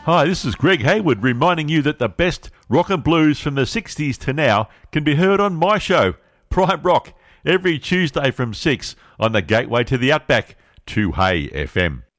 Hi, this is Greg Hayward reminding you that the best rock and blues from the 60s to now can be heard on my show, Prime Rock, every Tuesday from 6 on the gateway to the Outback, 2Hey FM.